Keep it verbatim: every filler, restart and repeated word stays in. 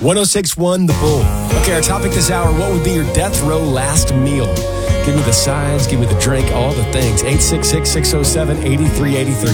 one oh six point one The Bull. Okay, our topic this hour, what would be your death row last meal? Give me the sides, give me the drink, all the things. eight six six, six oh seven, eight three eight three.